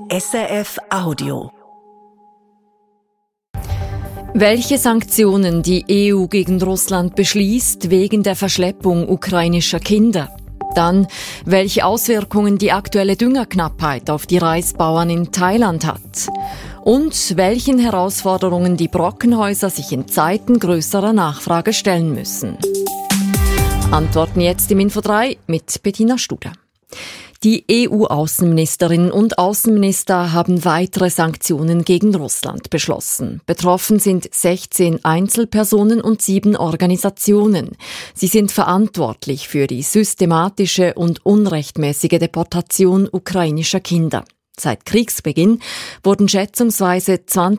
SRF Audio. Welche Sanktionen die EU gegen Russland beschließt wegen der Verschleppung ukrainischer Kinder. Dann, welche Auswirkungen die aktuelle Düngerknappheit auf die Reisbauern in Thailand hat. Und welchen Herausforderungen die Brockenhäuser sich in Zeiten größerer Nachfrage stellen müssen. Antworten jetzt im Info 3 mit Bettina Studer. Die EU-Außenministerinnen und Außenminister haben weitere Sanktionen gegen Russland beschlossen. Betroffen sind 16 Einzelpersonen und 7 Organisationen. Sie sind verantwortlich für die systematische und unrechtmäßige Deportation ukrainischer Kinder. Seit Kriegsbeginn wurden schätzungsweise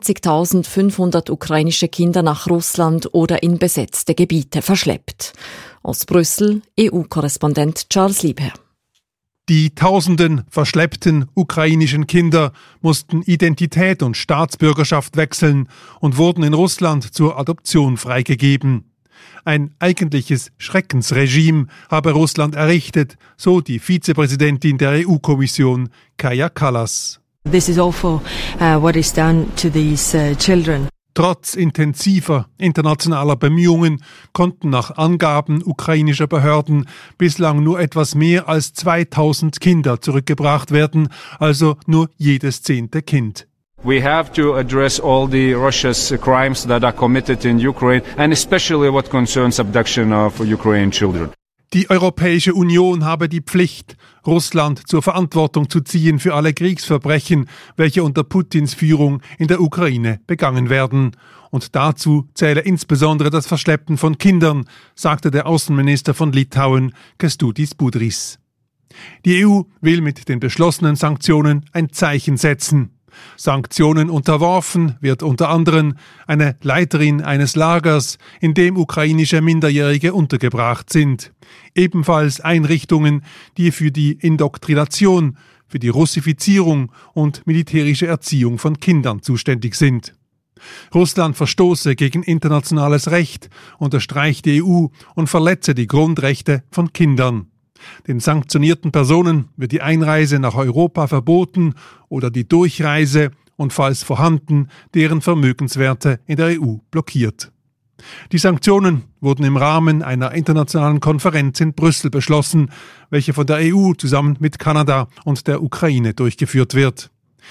20.500 ukrainische Kinder nach Russland oder in besetzte Gebiete verschleppt. Aus Brüssel, EU-Korrespondent Charles Liebherr. Die tausenden verschleppten ukrainischen Kinder mussten Identität und Staatsbürgerschaft wechseln und wurden in Russland zur Adoption freigegeben. Ein eigentliches Schreckensregime habe Russland errichtet, so die Vizepräsidentin der EU-Kommission, Kaja Kallas. This is awful, what is done to these children. Trotz intensiver internationaler Bemühungen konnten nach Angaben ukrainischer Behörden bislang nur etwas mehr als 2000 Kinder zurückgebracht werden, also nur jedes 10. Kind. We have to address all the Russia's crimes that are committed in Ukraine, and especially what concerns abduction of Ukrainian children. Die Europäische Union habe die Pflicht, Russland zur Verantwortung zu ziehen für alle Kriegsverbrechen, welche unter Putins Führung in der Ukraine begangen werden. Und dazu zähle insbesondere das Verschleppen von Kindern, sagte der Außenminister von Litauen, Kęstutis Budrys. Die EU will mit den beschlossenen Sanktionen ein Zeichen setzen. Sanktionen unterworfen wird unter anderem eine Leiterin eines Lagers, in dem ukrainische Minderjährige untergebracht sind. Ebenfalls Einrichtungen, die für die Indoktrination, für die Russifizierung und militärische Erziehung von Kindern zuständig sind. Russland verstoße gegen internationales Recht, unterstreicht die EU und verletze die Grundrechte von Kindern. Den sanktionierten Personen wird die Einreise nach Europa verboten oder die Durchreise und falls vorhanden, deren Vermögenswerte in der EU blockiert. Die Sanktionen wurden im Rahmen einer internationalen Konferenz in Brüssel beschlossen, welche von der EU zusammen mit Kanada und der Ukraine durchgeführt wird.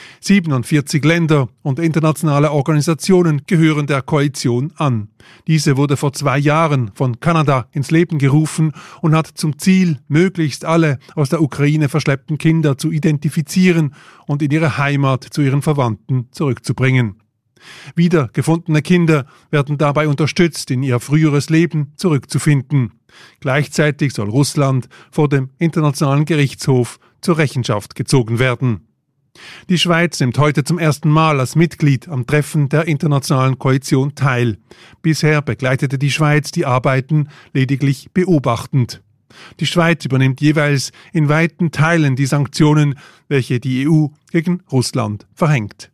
47 Länder und internationale Organisationen gehören der Koalition an. Diese wurde vor 2 Jahren von Kanada ins Leben gerufen und hat zum Ziel, möglichst alle aus der Ukraine verschleppten Kinder zu identifizieren und in ihre Heimat zu ihren Verwandten zurückzubringen. Wiedergefundene Kinder werden dabei unterstützt, in ihr früheres Leben zurückzufinden. Gleichzeitig soll Russland vor dem Internationalen Gerichtshof zur Rechenschaft gezogen werden. Die Schweiz nimmt heute zum ersten Mal als Mitglied am Treffen der internationalen Koalition teil. Bisher begleitete die Schweiz die Arbeiten lediglich beobachtend. Die Schweiz übernimmt jeweils in weiten Teilen die Sanktionen, welche die EU gegen Russland verhängt.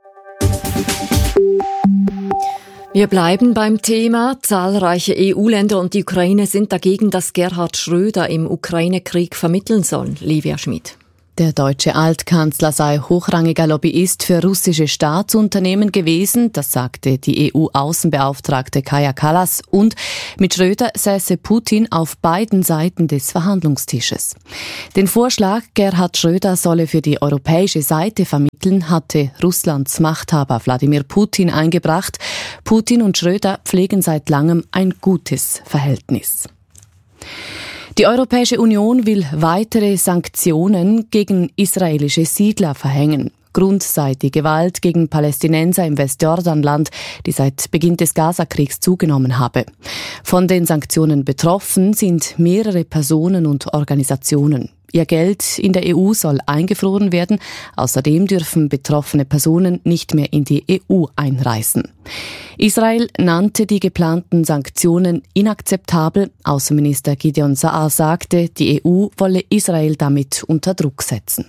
Wir bleiben beim Thema. Zahlreiche EU-Länder und die Ukraine sind dagegen, dass Gerhard Schröder im Ukraine-Krieg vermitteln soll. Livia Schmid. Der deutsche Altkanzler sei hochrangiger Lobbyist für russische Staatsunternehmen gewesen, das sagte die EU-Außenbeauftragte Kaja Kallas, und mit Schröder säße Putin auf beiden Seiten des Verhandlungstisches. Den Vorschlag, Gerhard Schröder solle für die europäische Seite vermitteln, hatte Russlands Machthaber Wladimir Putin eingebracht. Putin und Schröder pflegen seit langem ein gutes Verhältnis. Die Europäische Union will weitere Sanktionen gegen israelische Siedler verhängen. Grund sei die Gewalt gegen Palästinenser im Westjordanland, die seit Beginn des Gazakriegs zugenommen habe. Von den Sanktionen betroffen sind mehrere Personen und Organisationen. Ihr Geld in der EU soll eingefroren werden. Außerdem dürfen betroffene Personen nicht mehr in die EU einreisen. Israel nannte die geplanten Sanktionen inakzeptabel. Außenminister Gideon Saar sagte, die EU wolle Israel damit unter Druck setzen.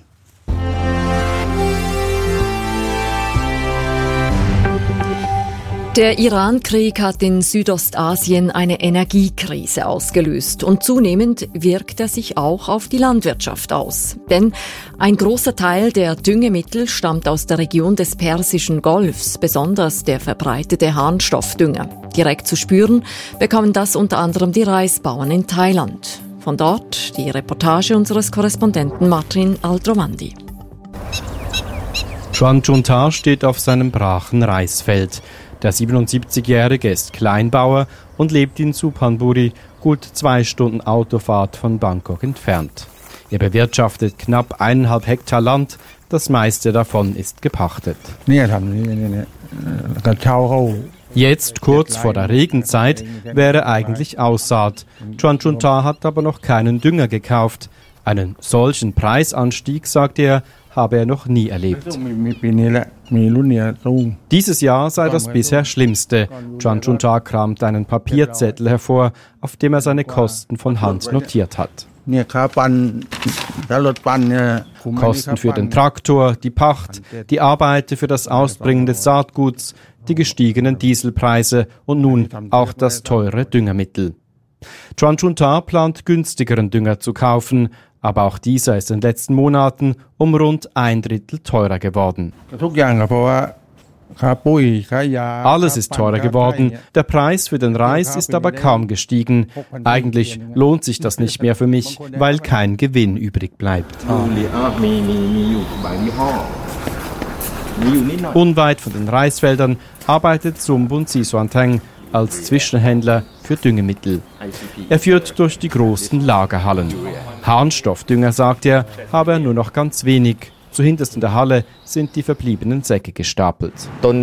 Der Iran-Krieg hat in Südostasien eine Energiekrise ausgelöst und zunehmend wirkt er sich auch auf die Landwirtschaft aus. Denn ein großer Teil der Düngemittel stammt aus der Region des Persischen Golfs, besonders der verbreitete Harnstoffdünger. Direkt zu spüren bekommen das unter anderem die Reisbauern in Thailand. Von dort die Reportage unseres Korrespondenten Martin Aldrovandi. Chuan Chun-ta steht auf seinem brachen Reisfeld. Der 77-Jährige ist Kleinbauer und lebt in Suphanburi, gut 2 Stunden Autofahrt von Bangkok entfernt. Er bewirtschaftet knapp 1,5 Hektar Land, das meiste davon ist gepachtet. Jetzt, kurz vor der Regenzeit, wäre eigentlich Aussaat. Chuan Chun-ta hat aber noch keinen Dünger gekauft. Einen solchen Preisanstieg, sagt er, habe er noch nie erlebt. Dieses Jahr sei das bisher schlimmste. Chuan Chun-ta kramt einen Papierzettel hervor, auf dem er seine Kosten von Hand notiert hat. Kosten für den Traktor, die Pacht, die Arbeiter für das Ausbringen des Saatguts, die gestiegenen Dieselpreise und nun auch das teure Düngermittel. Chuan Chun-ta plant günstigeren Dünger zu kaufen, aber auch dieser ist in den letzten Monaten um rund 1/3 teurer geworden. Alles ist teurer geworden. Der Preis für den Reis ist aber kaum gestiegen. Eigentlich lohnt sich das nicht mehr für mich, weil kein Gewinn übrig bleibt. Unweit von den Reisfeldern arbeitet Sumbun Sisuanteng als Zwischenhändler für Düngemittel. Er führt durch die großen Lagerhallen. Harnstoffdünger, sagt er, habe er nur noch ganz wenig. Zuhinterst in der Halle sind die verbliebenen Säcke gestapelt.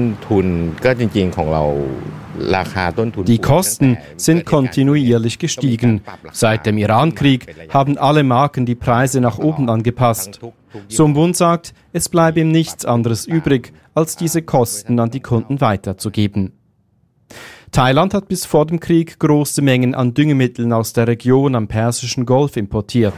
Die Kosten sind kontinuierlich gestiegen. Seit dem Iran-Krieg haben alle Marken die Preise nach oben angepasst. Sumbun sagt, es bleibe ihm nichts anderes übrig, als diese Kosten an die Kunden weiterzugeben. Thailand hat bis vor dem Krieg große Mengen an Düngemitteln aus der Region am Persischen Golf importiert.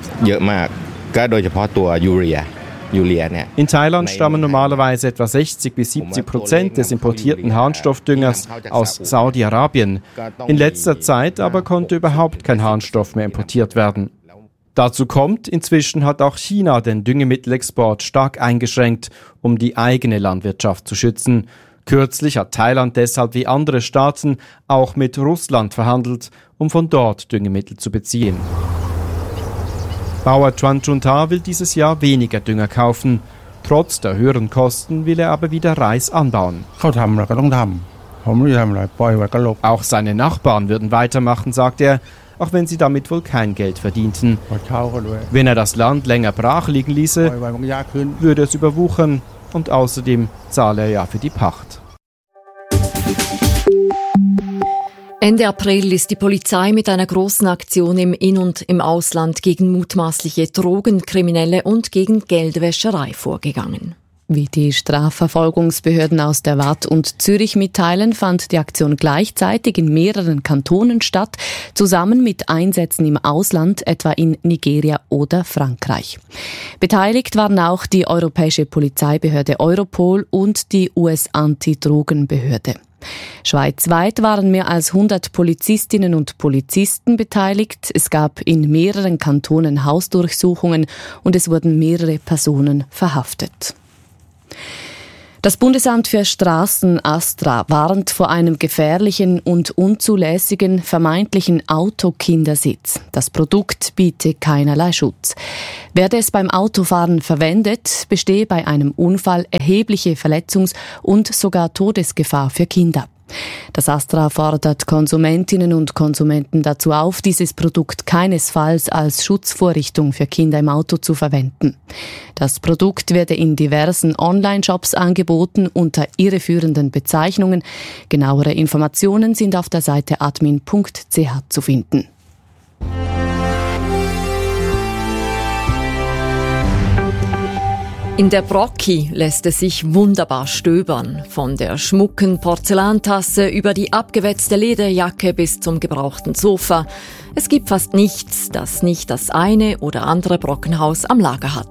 In Thailand stammen normalerweise etwa 60-70% des importierten Harnstoffdüngers aus Saudi-Arabien. In letzter Zeit aber konnte überhaupt kein Harnstoff mehr importiert werden. Dazu kommt, inzwischen hat auch China den Düngemittelexport stark eingeschränkt, um die eigene Landwirtschaft zu schützen. Kürzlich hat Thailand deshalb wie andere Staaten auch mit Russland verhandelt, um von dort Düngemittel zu beziehen. Bauer Chuan Chun-ta will dieses Jahr weniger Dünger kaufen. Trotz der höheren Kosten will er aber wieder Reis anbauen. Auch seine Nachbarn würden weitermachen, sagt er, auch wenn sie damit wohl kein Geld verdienten. Wenn er das Land länger brach liegen ließe, würde es überwuchern. Und außerdem zahle er ja für die Pacht. Ende April ist die Polizei mit einer großen Aktion im In- und im Ausland gegen mutmaßliche Drogenkriminelle und gegen Geldwäscherei vorgegangen. Wie die Strafverfolgungsbehörden aus der Waadt und Zürich mitteilen, fand die Aktion gleichzeitig in mehreren Kantonen statt, zusammen mit Einsätzen im Ausland, etwa in Nigeria oder Frankreich. Beteiligt waren auch die europäische Polizeibehörde Europol und die US-Antidrogenbehörde. Schweizweit waren mehr als 100 Polizistinnen und Polizisten beteiligt. Es gab in mehreren Kantonen Hausdurchsuchungen und es wurden mehrere Personen verhaftet. Das Bundesamt für Straßen Astra warnt vor einem gefährlichen und unzulässigen vermeintlichen Autokindersitz. Das Produkt biete keinerlei Schutz. Werde es beim Autofahren verwendet, bestehe bei einem Unfall erhebliche Verletzungs- und sogar Todesgefahr für Kinder. Das Astra fordert Konsumentinnen und Konsumenten dazu auf, dieses Produkt keinesfalls als Schutzvorrichtung für Kinder im Auto zu verwenden. Das Produkt werde in diversen Online-Shops angeboten unter irreführenden Bezeichnungen. Genauere Informationen sind auf der Seite admin.ch zu finden. In der Brocchi lässt es sich wunderbar stöbern. Von der schmucken Porzellantasse über die abgewetzte Lederjacke bis zum gebrauchten Sofa. Es gibt fast nichts, das nicht das eine oder andere Brockenhaus am Lager hat.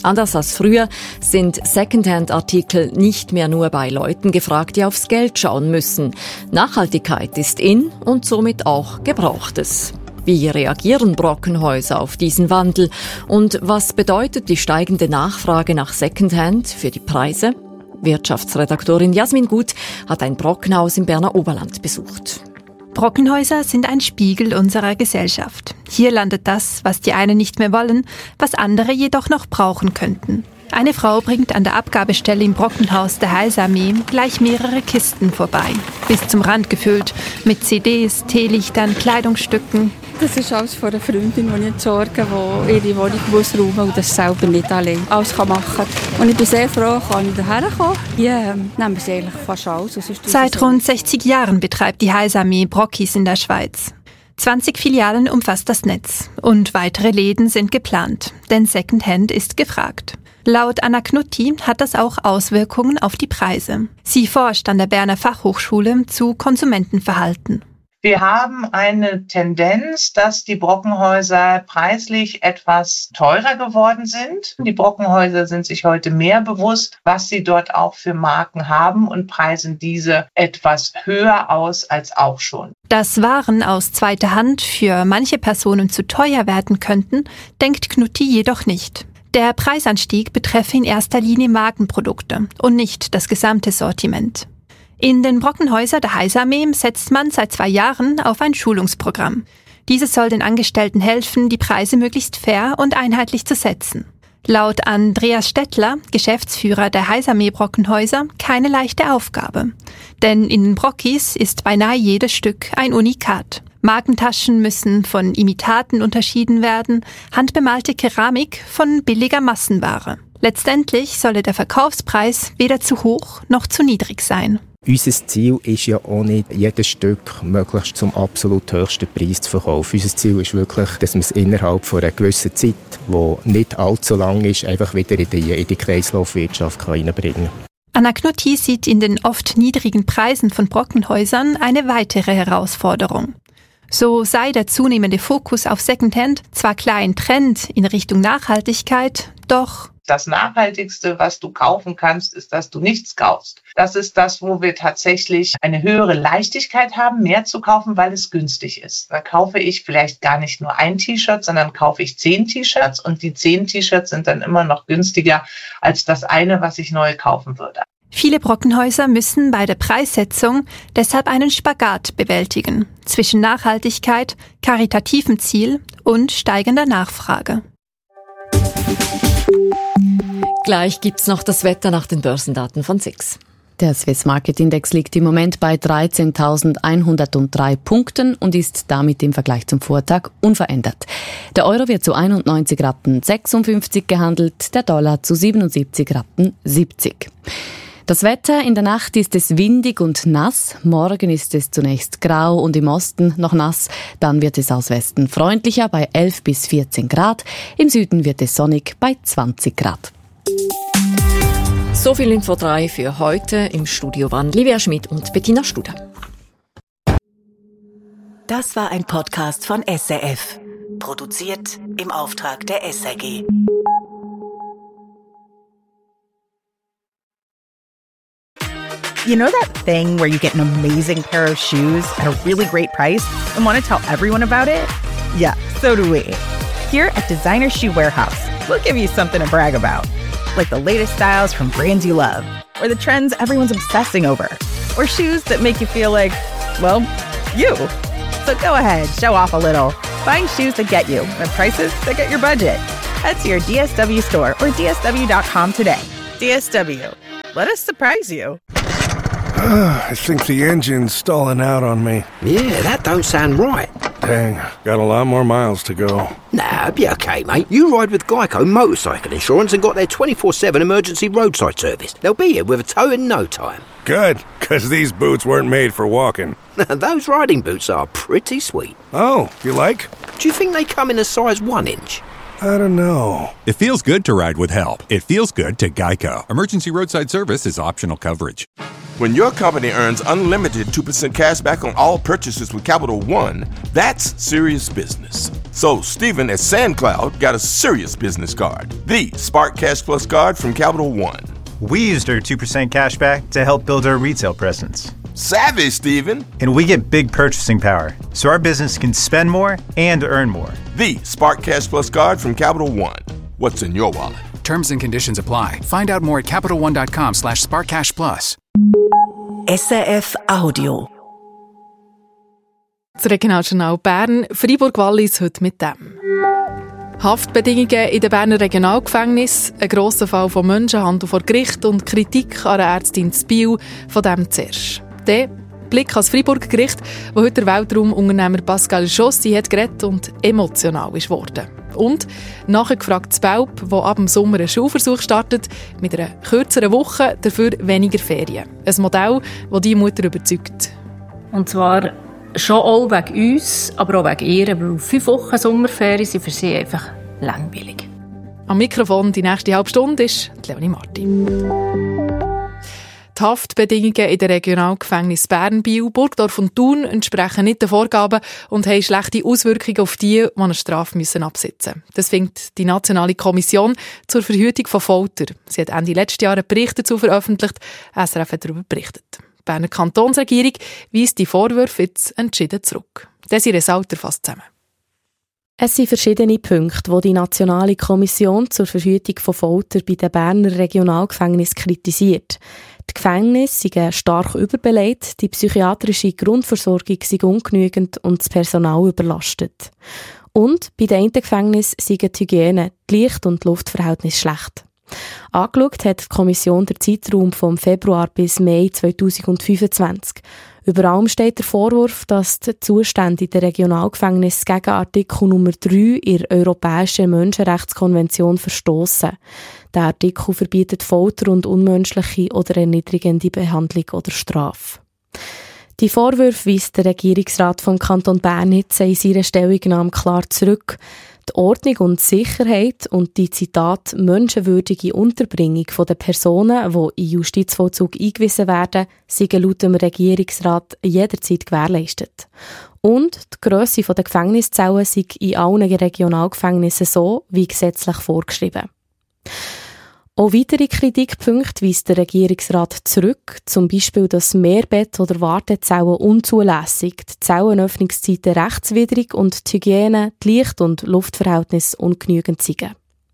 Anders als früher sind Secondhand-Artikel nicht mehr nur bei Leuten gefragt, die aufs Geld schauen müssen. Nachhaltigkeit ist in und somit auch Gebrauchtes. Wie reagieren Brockenhäuser auf diesen Wandel? Und was bedeutet die steigende Nachfrage nach Secondhand für die Preise? Wirtschaftsredaktorin Jasmin Gut hat ein Brockenhaus im Berner Oberland besucht. Brockenhäuser sind ein Spiegel unserer Gesellschaft. Hier landet das, was die einen nicht mehr wollen, was andere jedoch noch brauchen könnten. Eine Frau bringt an der Abgabestelle im Brockenhaus der Heilsarmee gleich mehrere Kisten vorbei. Bis zum Rand gefüllt mit CDs, Teelichtern, Kleidungsstücken. Das ist alles von einer Freundin, die ich entsorge, die ihre Wohnung räumen muss und das selber nicht allein alles machen kann. Und ich bin sehr froh, kann ich daher kommen. Hier nehmen wir sie eigentlich fast alles. Seit rund 60 Jahren betreibt die Heilsarmee Brockis in der Schweiz. 20 Filialen umfasst das Netz. Und weitere Läden sind geplant, denn Secondhand ist gefragt. Laut Anna Knutti hat das auch Auswirkungen auf die Preise. Sie forscht an der Berner Fachhochschule zu Konsumentenverhalten. Wir haben eine Tendenz, dass die Brockenhäuser preislich etwas teurer geworden sind. Die Brockenhäuser sind sich heute mehr bewusst, was sie dort auch für Marken haben und preisen diese etwas höher aus als auch schon. Dass Waren aus zweiter Hand für manche Personen zu teuer werden könnten, denkt Knutti jedoch nicht. Der Preisanstieg betreffe in erster Linie Markenprodukte und nicht das gesamte Sortiment. In den Brockenhäusern der Heilsarmee setzt man seit 2 Jahren auf ein Schulungsprogramm. Dieses soll den Angestellten helfen, die Preise möglichst fair und einheitlich zu setzen. Laut Andreas Stettler, Geschäftsführer der Heilsarmee Brockenhäuser, keine leichte Aufgabe. Denn in den Brockis ist beinahe jedes Stück ein Unikat. Markentaschen müssen von Imitaten unterschieden werden, handbemalte Keramik von billiger Massenware. Letztendlich solle der Verkaufspreis weder zu hoch noch zu niedrig sein. Unser Ziel ist ja auch nicht, jedes Stück möglichst zum absolut höchsten Preis zu verkaufen. Unser Ziel ist wirklich, dass wir es innerhalb von einer gewissen Zeit, die nicht allzu lang ist, einfach wieder in die Kreislaufwirtschaft reinbringen kann. Anna Knutti sieht in den oft niedrigen Preisen von Brockenhäusern eine weitere Herausforderung. So sei der zunehmende Fokus auf Secondhand zwar klar ein Trend in Richtung Nachhaltigkeit, doch das Nachhaltigste, was du kaufen kannst, ist, dass du nichts kaufst. Das ist das, wo wir tatsächlich eine höhere Leichtigkeit haben, mehr zu kaufen, weil es günstig ist. Da kaufe ich vielleicht gar nicht nur ein T-Shirt, sondern kaufe ich 10 T-Shirts und die 10 T-Shirts sind dann immer noch günstiger als das eine, was ich neu kaufen würde. Viele Brockenhäuser müssen bei der Preissetzung deshalb einen Spagat bewältigen zwischen Nachhaltigkeit, karitativem Ziel und steigender Nachfrage. Gleich gibt's noch das Wetter nach den Börsendaten von SIX. Der Swiss Market Index liegt im Moment bei 13.103 Punkten und ist damit im Vergleich zum Vortag unverändert. Der Euro wird zu 91,56 Rappen gehandelt, der Dollar zu 77,70 Rappen. Das Wetter: in der Nacht ist es windig und nass. Morgen ist es zunächst grau und im Osten noch nass. Dann wird es aus Westen freundlicher bei 11 bis 14 Grad. Im Süden wird es sonnig bei 20 Grad. So viel Info 3 für heute. Im Studio waren Livia Schmid und Bettina Studer. Das war ein Podcast von SRF. Produziert im Auftrag der SRG. You know that thing where you get an amazing pair of shoes at a really great price and want to tell everyone about it? Yeah, so do we. Here at Designer Shoe Warehouse, we'll give you something to brag about. Like the latest styles from brands you love, or the trends everyone's obsessing over, or shoes that make you feel like, well, you. So go ahead, show off a little. Find shoes that get you at prices that get your budget. Head to your DSW store or DSW.com today. DSW, let us surprise you. I think the engine's stalling out on me. Yeah, that don't sound right. Dang, got a lot more miles to go. Nah, it'll be okay, mate. You ride with Geico Motorcycle Insurance and got their 24/7 emergency roadside service. They'll be here with a tow in no time. Good, because these boots weren't made for walking. Those riding boots are pretty sweet. Oh, you like? Do you think they come in a size 1 inch? I don't know. It feels good to ride with help. It feels good to Geico. Emergency roadside service is optional coverage. When your company earns unlimited 2% cash back on all purchases with Capital One, that's serious business. So Stephen at SandCloud got a serious business card, the Spark Cash Plus card from Capital One. We used our 2% cash back to help build our retail presence. Savvy, Stephen. And we get big purchasing power, so our business can spend more and earn more. The Spark Cash Plus card from Capital One. What's in your wallet? Terms and conditions apply. Find out more at CapitalOne.com/SparkCashPlus. SRF Audio. Das Regionaljournal Bern, Freiburg-Wallis heute mit dem. Haftbedingungen in den Berner Regionalgefängnis, ein grosser Fall von Menschenhandel vor Gericht und Kritik an der Ärztin in Biel, von dem zuerst. Der Blick ans Freiburger Gericht, wo heute der Weltraumunternehmer Pascal Chaussy hat geredet und emotional ist worden. Und nachher gefragt das Belp, wo ab dem Sommer ein Schulversuch startet, mit einer kürzeren Woche, dafür weniger Ferien. Ein Modell, das die Mutter überzeugt. Und zwar schon auch wegen uns, aber auch wegen ihr, weil 5 Wochen Sommerferien sind für sie einfach langweilig. Am Mikrofon die nächste halbe Stunde ist Leonie Martin. Die Haftbedingungen in den Regionalgefängnissen Bern, Biel, Burgdorf und Thun entsprechen nicht den Vorgaben und haben schlechte Auswirkungen auf die eine Strafe absitzen müssen. Das findet die Nationale Kommission zur Verhütung von Folter. Sie hat Ende letzten Jahres einen Bericht dazu veröffentlicht. SRF hat darüber berichtet. Die Berner Kantonsregierung weist die Vorwürfe jetzt entschieden zurück. Desiree Salter fasst zusammen. Es sind verschiedene Punkte, die die Nationale Kommission zur Verhütung von Folter bei den Berner Regionalgefängnissen kritisiert. Die Gefängnisse seien stark überbelegt, die psychiatrische Grundversorgung sei ungenügend und das Personal überlastet. Und bei den einen Gefängnissen seien die Hygiene, die Licht- und Luftverhältnisse schlecht. Angeschaut hat die Kommission den Zeitraum vom Februar bis Mai 2025. Über allem steht der Vorwurf, dass die Zustände in den Regionalgefängnissen gegen Artikel Nummer 3 in der Europäischen Menschenrechtskonvention verstoßen. Der Artikel verbietet Folter und unmenschliche oder erniedrigende Behandlung oder Strafe. Die Vorwürfe weist der Regierungsrat vom Kanton Bern jetzt in seiner Stellungnahme klar zurück. Die Ordnung und Sicherheit und die, Zitat, menschenwürdige Unterbringung der Personen, die in Justizvollzug eingewiesen werden, sind laut dem Regierungsrat jederzeit gewährleistet. Und die Grösse der Gefängniszellen sei in allen Regionalgefängnissen so wie gesetzlich vorgeschrieben. Auch weitere Kritikpunkte weist der Regierungsrat zurück, zum Beispiel, dass Mehrbett- oder Wartezellen unzulässig, die Zellenöffnungszeiten rechtswidrig und die Hygiene, die Licht- und Luftverhältnisse ungenügend seien.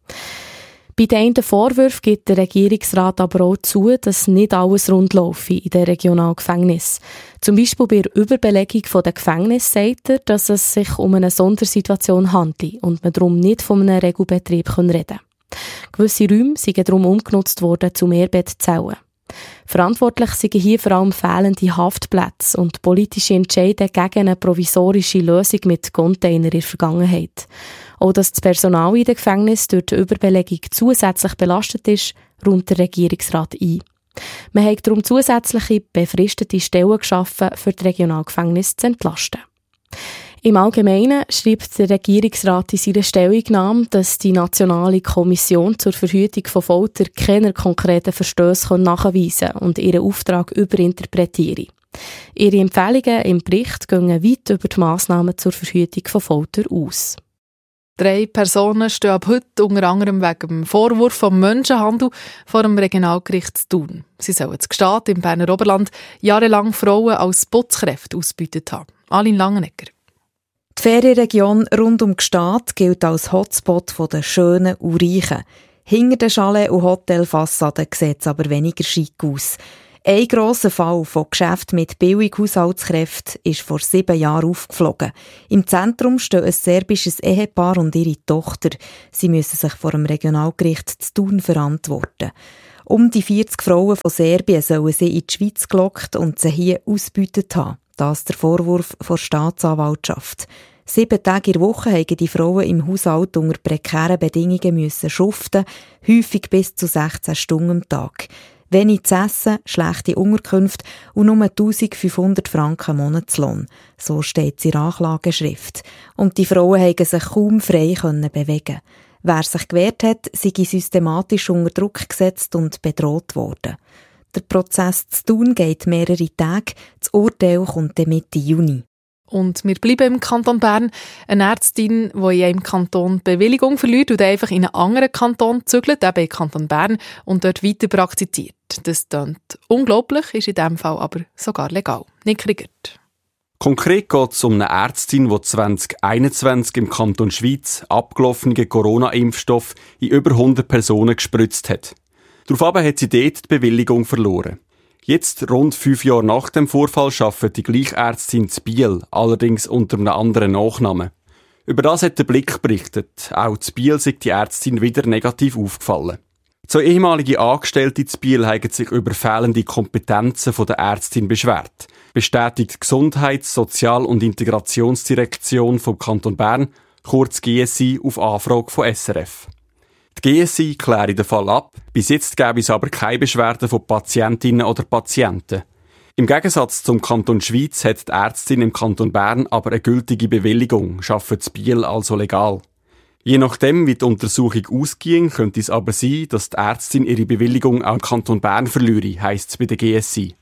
Bei den einen Vorwürfen gibt der Regierungsrat aber auch zu, dass nicht alles rund laufe in den Regionalgefängnissen. Zum Beispiel bei der Überbelegung der Gefängnisse sagt er, dass es sich um eine Sondersituation handelt und man darum nicht von einem Regelbetrieb reden kann. Gewisse Räume sind darum umgenutzt worden zu Mehrbettzellen. Verantwortlich sind hier vor allem fehlende Haftplätze und politische Entscheide gegen eine provisorische Lösung mit Container in der Vergangenheit. Auch dass das Personal in den Gefängnissen durch die Überbelegung zusätzlich belastet ist, räumt der Regierungsrat ein. Man hat darum zusätzliche befristete Stellen geschaffen, für die Regionalgefängnisse zu entlasten. Im Allgemeinen schreibt der Regierungsrat in seiner Stellungnahme, dass die Nationale Kommission zur Verhütung von Folter keine konkreten Verstöße nachweisen und ihren Auftrag überinterpretieren. Ihre Empfehlungen im Bericht gehen weit über die Massnahmen zur Verhütung von Folter aus. 3 Personen stehen ab heute unter anderem wegen dem Vorwurf vom Menschenhandel vor dem Regionalgericht zu Thun. Sie sollen zu Gstaad im Berner Oberland jahrelang Frauen als Putzkräfte ausgebeutet haben. Aline Langenegger. Die Ferienregion rund um Gstaad gilt als Hotspot der Schönen und Reichen. Hinter den Chalets und Hotelfassaden sieht es aber weniger schick aus. Ein grosser Fall von Geschäften mit billigen Haushaltskräften ist vor 7 Jahren aufgeflogen. Im Zentrum stehen ein serbisches Ehepaar und ihre Tochter. Sie müssen sich vor dem Regionalgericht zu Thun verantworten. Um die 40 Frauen von Serbien sollen sie in die Schweiz gelockt und sie hier ausgebeutet haben. Das ist der Vorwurf der Staatsanwaltschaft. 7 Tage in der Woche haben die Frauen im Haushalt unter prekären Bedingungen müssen schuften, häufig bis zu 16 Stunden am Tag. Wenig zu essen, schlechte Unterkünfte und nur 1500 Franken Monatslohn. So steht es in der Anklageschrift. Und die Frauen haben sich kaum frei bewegen. Wer sich gewehrt hat, sei systematisch unter Druck gesetzt und bedroht worden. Der Prozess zu Thun geht mehrere Tage, das Urteil kommt dann Mitte Juni. Und wir bleiben im Kanton Bern. Eine Ärztin, die in einem Kanton die Bewilligung verliert und einfach in einen anderen Kanton zügelt, eben in den Kanton Bern, und dort weiter praktiziert. Das klingt unglaublich, ist in diesem Fall aber sogar legal. Nick Riegert. Konkret geht es um eine Ärztin, die 2021 im Kanton Schweiz abgelaufenen Corona-Impfstoff in über 100 Personen gespritzt hat. Daraufhin hat sie dort die Bewilligung verloren. Jetzt, rund 5 Jahre nach dem Vorfall, arbeitet die gleiche Ärztin in Biel, allerdings unter einem anderen Nachnamen. Über das hat der Blick berichtet. Auch in Biel sei die Ärztin wieder negativ aufgefallen. 2 ehemalige Angestellte in Biel haben sich über fehlende Kompetenzen der Ärztin beschwert, bestätigt die Gesundheits-, Sozial- und Integrationsdirektion vom Kanton Bern, kurz GSI, auf Anfrage von SRF. Die GSI kläre den Fall ab, bis jetzt gäbe es aber keine Beschwerden von Patientinnen oder Patienten. Im Gegensatz zum Kanton Schweiz hat die Ärztin im Kanton Bern aber eine gültige Bewilligung, arbeitet in Biel also legal. Je nachdem, wie die Untersuchung ausging, könnte es aber sein, dass die Ärztin ihre Bewilligung auch im Kanton Bern verliere, heisst es bei der GSI.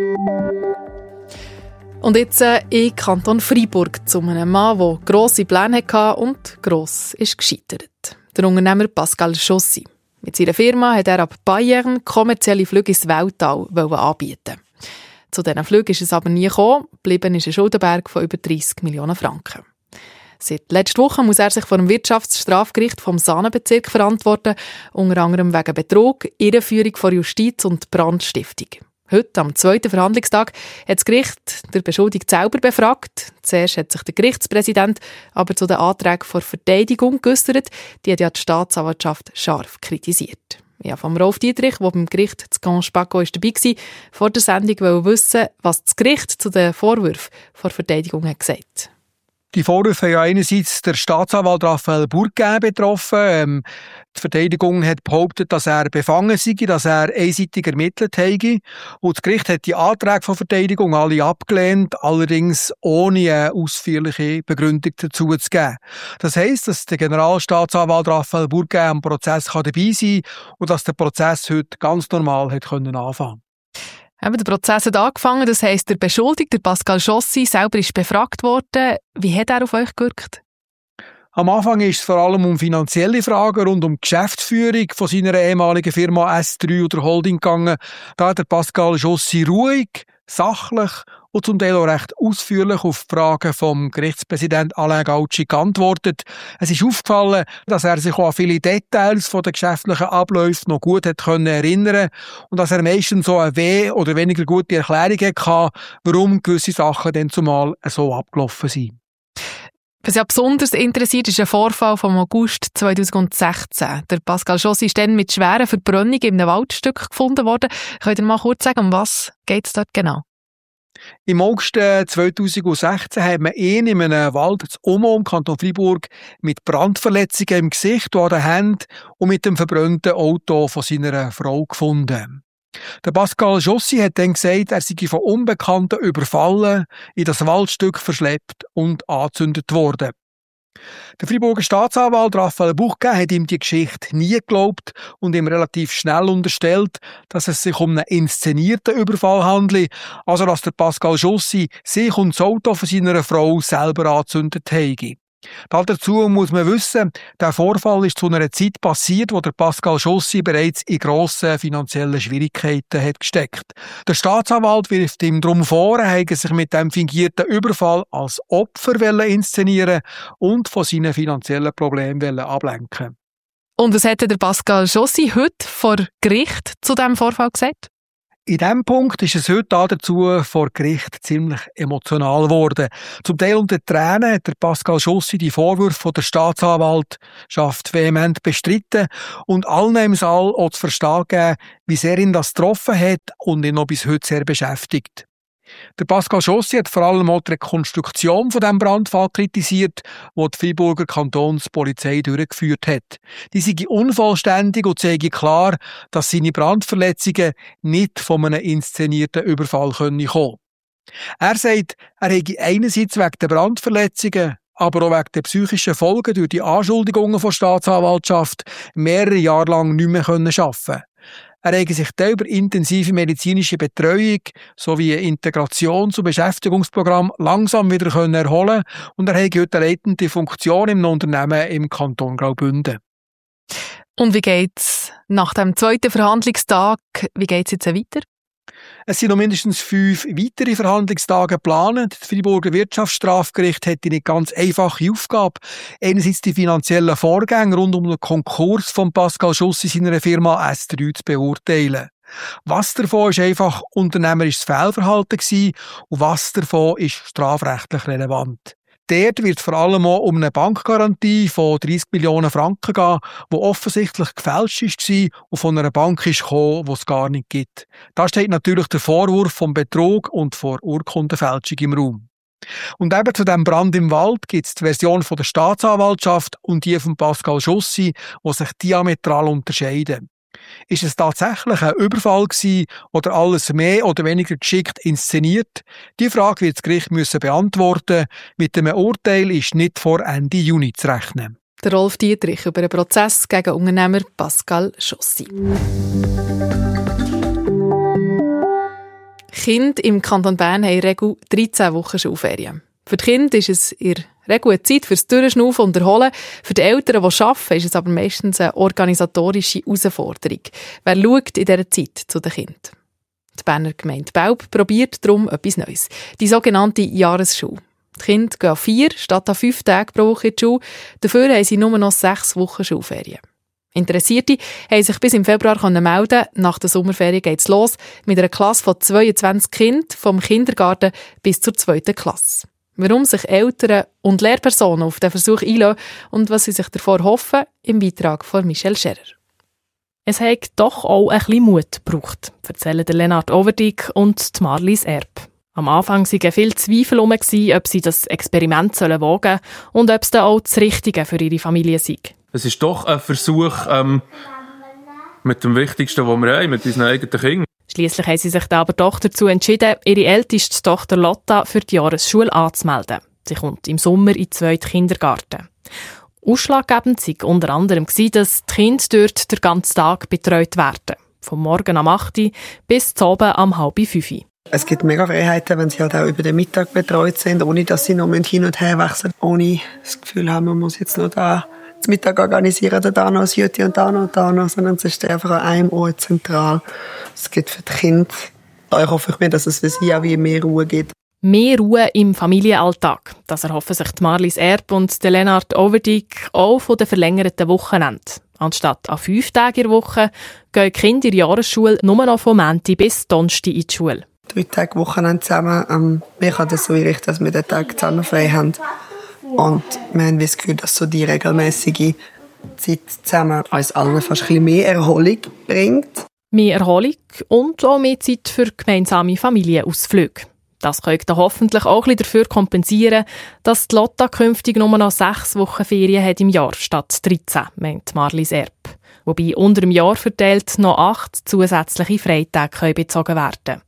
Und jetzt in Kanton Freiburg zu einem Mann, der grosse Pläne hatte und gross ist gescheitert. Der Unternehmer Pascal Jossi. Mit seiner Firma hat er ab Bayern kommerzielle Flüge ins Weltall anbieten. Zu diesen Flügen ist es aber nie gekommen. Geblieben ist ein Schuldenberg von über 30 Millionen Franken. Seit letzter Woche muss er sich vor dem Wirtschaftsstrafgericht vom Saanenbezirk verantworten, unter anderem wegen Betrug, Irreführung vor Justiz und Brandstiftung. Heute, am 2. Verhandlungstag, hat das Gericht den Beschuldigten selber befragt. Zuerst hat sich der Gerichtspräsident aber zu den Anträgen der Verteidigung geäussert. Die hat ja die Staatsanwaltschaft scharf kritisiert. Ja, vom Rolf Dietrich, der beim Gericht zu Ganspacko dabei war, vor der Sendung wollte wissen, was das Gericht zu den Vorwürfen der Verteidigung hat gesagt. Die Vorwürfe haben ja einerseits der Staatsanwalt Raphael Burgin betroffen. Die Verteidigung hat behauptet, dass er befangen sei, dass er einseitig ermittelt habe. Und das Gericht hat die Anträge von Verteidigung alle abgelehnt, allerdings ohne eine ausführliche Begründung dazu zu geben. Das heisst, dass der Generalstaatsanwalt Raphael Burgin am Prozess dabei sein kann und dass der Prozess heute ganz normal anfangen konnte. Der Prozess hat angefangen, das heisst, der Beschuldigte, Pascal Jossi, selber ist befragt worden. Wie hat er auf euch gewirkt? Am Anfang ist es vor allem um finanzielle Fragen rund um die Geschäftsführung von seiner ehemaligen Firma S3 oder Holding gegangen. Da hat der Pascal Jossi ruhig, sachlich und zum Teil auch recht ausführlich auf Fragen vom Gerichtspräsident Alain Gauci geantwortet. Es ist aufgefallen, dass er sich auch an viele Details von den geschäftlichen Abläufen noch gut erinnern konnte und dass er meistens so eine oder weniger gute Erklärung hatte, warum gewisse Sachen dann zumal so abgelaufen sind. Was ja besonders interessiert, ist ein Vorfall vom August 2016. Der Pascal Jossi ist dann mit schweren Verbrennungen in einem Waldstück gefunden worden. Könnt ihr mal kurz sagen, um was geht es dort genau? Im August 2016 hat man ihn in einem Wald zu Omo im Kanton Freiburg mit Brandverletzungen im Gesicht und an den Händen und mit dem verbrannten Auto von seiner Frau gefunden. Der Pascal Jossi hat dann gesagt, er sei von Unbekannten überfallen, in das Waldstück verschleppt und angezündet worden. Der Freiburger Staatsanwalt Raphael Burgin hat ihm die Geschichte nie geglaubt und ihm relativ schnell unterstellt, dass es sich um einen inszenierten Überfall handle, also dass der Pascal Jossi sich und das Auto von seiner Frau selber angezündet habe. Dazu muss man wissen, der Vorfall ist zu einer Zeit passiert, wo der Pascal Jossi bereits in grossen finanziellen Schwierigkeiten hat gesteckt. Der Staatsanwalt wirft ihm darum vor, er habe sich mit dem fingierten Überfall als Opfer inszenieren und von seinen finanziellen Problemen ablenken. Und was hätte der Pascal Jossi heute vor Gericht zu diesem Vorfall gesagt? In diesem Punkt ist es heute dazu vor Gericht ziemlich emotional geworden. Zum Teil unter Tränen hat der Pascal Jossi die Vorwürfe von der Staatsanwaltschaft vehement bestritten und allen im Saal auch zu verstehen gegeben, wie sehr ihn das getroffen hat und ihn noch bis heute sehr beschäftigt. Der Pascal Jossi hat vor allem auch die Rekonstruktion von diesem Brandfall kritisiert, wo die Freiburger Kantonspolizei durchgeführt hat. Die sei unvollständig und zeige klar, dass seine Brandverletzungen nicht von einem inszenierten Überfall kommen können. Er sagt, er hätte einerseits wegen der Brandverletzungen, aber auch wegen der psychischen Folgen durch die Anschuldigungen von Staatsanwaltschaft mehrere Jahre lang nicht mehr arbeiten können. Er rege sich da über intensive medizinische Betreuung sowie ein Integrations- und Beschäftigungsprogramm langsam wieder erholen und er habe heute eine leitende Funktion im Unternehmen im Kanton Graubünden. Und wie geht's nach dem zweiten Verhandlungstag? Wie geht's jetzt weiter? Es sind noch mindestens 5 weitere Verhandlungstage geplant. Das Freiburger Wirtschaftsstrafgericht hat eine nicht ganz einfache Aufgabe. Einerseits die finanziellen Vorgänge rund um den Konkurs von Pascal Schuss in seiner Firma S3 zu beurteilen. Was davon ist einfach unternehmerisches Fehlverhalten gewesen und was davon ist strafrechtlich relevant. Dort wird vor allem auch um eine Bankgarantie von 30 Millionen Franken gehen, die offensichtlich gefälscht war und von einer Bank kam, die es gar nicht gibt. Da steht natürlich der Vorwurf vom Betrug und von Urkundenfälschung im Raum. Und eben zu diesem Brand im Wald gibt es die Version von der Staatsanwaltschaft und die von Pascal Schussi, die sich diametral unterscheiden. Ist es tatsächlich ein Überfall gewesen oder alles mehr oder weniger geschickt inszeniert? Die Frage wird das Gericht müssen beantworten. Mit einem Urteil ist nicht vor Ende Juni zu rechnen. Der Rolf Dietrich über einen Prozess gegen Unternehmer Pascal Schussi. Kinder im Kanton Bern haben in der Regel 13 Wochen Schulferien. Für die Kinder ist es in der Regel eine Zeit fürs Durchschnaufen und Erholen. Für die Eltern, die arbeiten, ist es aber meistens eine organisatorische Herausforderung. Wer schaut in dieser Zeit zu den Kindern? Die Berner Gemeinde Belp probiert darum etwas Neues. Die sogenannte Jahresschule. Die Kinder gehen 4 statt 5 Tage pro Woche in die Schule. Dafür haben sie nur noch 6 Wochen Schulferien. Interessierte haben sich bis im Februar melden. Nach der Sommerferien geht es los mit einer Klasse von 22 Kindern vom Kindergarten bis zur 2. Klasse. Warum sich Eltern und Lehrpersonen auf den Versuch einlassen und was sie sich davor hoffen, im Beitrag von Michelle Scherer. Es hat doch auch ein bisschen Mut gebraucht, erzählen Lennart Overdyk und Marlies Erb. Am Anfang waren viele Zweifel herum, ob sie das Experiment wagen sollen und ob es dann auch das Richtige für ihre Familie sei. Es ist doch ein Versuch mit dem Wichtigsten, was wir haben, mit unseren eigenen Kindern. Schliesslich haben sie sich dann aber doch dazu entschieden, ihre älteste Tochter Lotta für die Jahresschule anzumelden. Sie kommt im Sommer in den 2. Kindergarten. Ausschlaggebend war unter anderem, dass die Kinder dort den ganzen Tag betreut werden. Vom Morgen am 8 Uhr bis zum Abend am 4:30 Uhr. Es gibt mega Freiheiten, wenn sie halt auch über den Mittag betreut sind, ohne dass sie noch hin und her wechseln, ohne das Gefühl haben, man muss jetzt noch da zum Mittag organisieren oder da noch ein Jüti und da noch, sondern es ist einfach an einem Ort zentral. Es gibt für die Kinder, da hoffe ich mir, dass es für sie auch wie mehr Ruhe gibt. Mehr Ruhe im Familienalltag. Das erhoffen sich die Marlies Erb und Lennart Overdyk auch von den verlängerten Wochenenden. Anstatt an 5 Tagen in der Woche gehen die Kinder in die Jahresschule nur noch von Montag bis Donnerstag in die Schule. 3 Tage Wochenende zusammen. Wir können das so einrichten, dass wir den Tag zusammen frei haben. Und wir haben das Gefühl, dass so die regelmäßige Zeit zusammen uns allen fast ein bisschen mehr Erholung bringt. Mehr Erholung und auch mehr Zeit für gemeinsame Familienausflüge. Das könnte hoffentlich auch ein bisschen dafür kompensieren, dass die Lotta künftig nur noch 6 Wochen Ferien hat im Jahr statt 13, meint Marlies Erb. Wobei unter dem Jahr verteilt noch 8 zusätzliche Freitage bezogen werden können.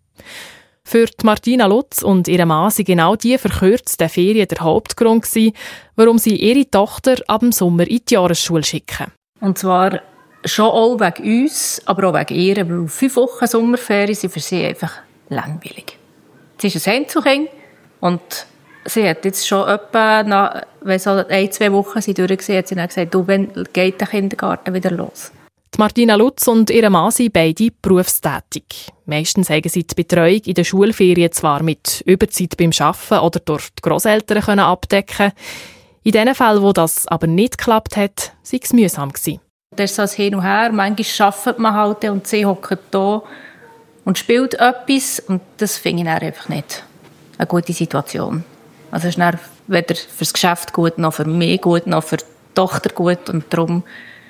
Für die Martina Lutz und ihre Mann waren genau die verkürzten Ferien der Hauptgrund gewesen, warum sie ihre Tochter ab dem Sommer in die Jahresschule schicken. Und zwar schon auch wegen uns, aber auch wegen ihr, weil 5 Wochen Sommerferien sind für sie einfach langweilig. Sie ist ein Einzelkind und sie hat jetzt schon etwa, wenn so 1-2 Wochen sie durchgesehen hat, sie dann gesagt, du, wann geht der Kindergarten wieder los? Die Martina Lutz und ihre Mann sind beide berufstätig. Meistens haben sie die Betreuung in den Schulferien zwar mit Überzeit beim Arbeiten oder durch die Grosseltern abdecken. In den Fällen, wo das aber nicht geklappt hat, war es mühsam gewesen. Das ist so ein Hin und Her. Manchmal arbeitet man halt und sie hockt da und spielt etwas. Und das finde ich dann einfach nicht eine gute Situation. Also es ist dann weder für das Geschäft gut, noch für mich gut, noch für die Tochter gut. Und darum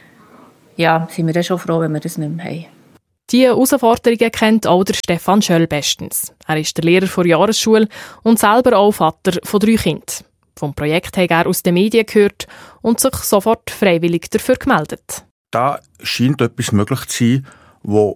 sind wir dann schon froh, wenn wir das nicht mehr haben. Diese Herausforderungen kennt auch der Stefan Schöll bestens. Er ist der Lehrer der Jahresschule und selber auch Vater von 3 Kindern. Vom Projekt hat er aus den Medien gehört und sich sofort freiwillig dafür gemeldet. Da scheint etwas möglich zu sein, wo